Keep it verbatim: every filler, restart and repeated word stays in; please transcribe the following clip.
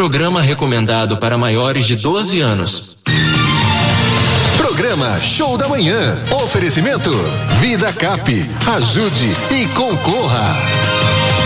Programa recomendado para maiores de doze anos. Programa Show da Manhã. Oferecimento Vida Cap. Ajude e concorra.